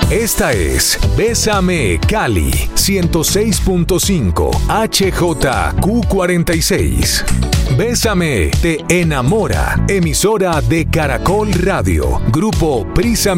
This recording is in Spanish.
Esta es Bésame Cali 106.5 HJQ46. Bésame te enamora. Emisora de Caracol Radio. Grupo Prisa